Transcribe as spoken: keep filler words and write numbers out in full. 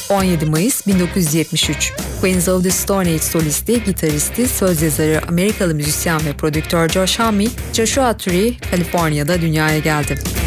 on yedi Mayıs bin dokuz yüz yetmiş üç. Queens of the Stone Age solisti, gitaristi, söz yazarı, Amerikalı müzisyen ve prodüktör Josh Homme, Joshua Tree, Kaliforniya'da dünyaya geldi.